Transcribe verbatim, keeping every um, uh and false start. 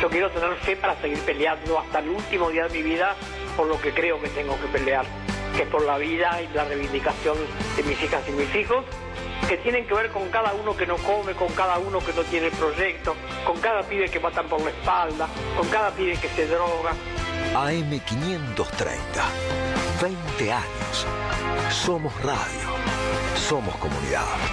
yo quiero tener fe para seguir peleando hasta el último día de mi vida por lo que creo que tengo que pelear, que es por la vida y la reivindicación de mis hijas y mis hijos, que tienen que ver con cada uno que no come, con cada uno que no tiene proyecto, con cada pibe que matan por la espalda, con cada pibe que se droga. A M quinientos treinta, veinte años. Somos radio, somos comunidad.